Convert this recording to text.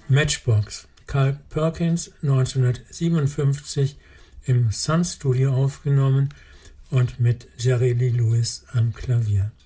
Matchbox, Carl Perkins, 1957 im Sun Studio aufgenommen und mit Jerry Lee Lewis am Klavier.